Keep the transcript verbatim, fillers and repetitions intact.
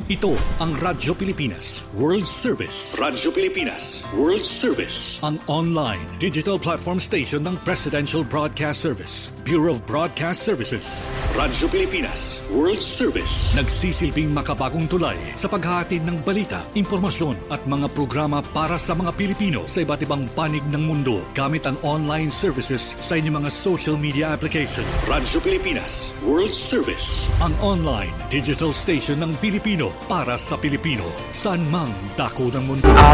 Ito ang Radyo Pilipinas World Service. Radyo Pilipinas World Service. Ang online digital platform station ng Presidential Broadcast Service, Bureau of Broadcast Services. Radyo Pilipinas World Service. Nagsisilbing makabagong tulay sa paghahatid ng balita, impormasyon at mga programa para sa mga Pilipino sa iba't ibang panig ng mundo gamit ang online services sa inyong mga social media application. Radyo Pilipinas World Service. Ang online digital station ng Pilipino para sa Pilipino, saan mang dako ng mundo.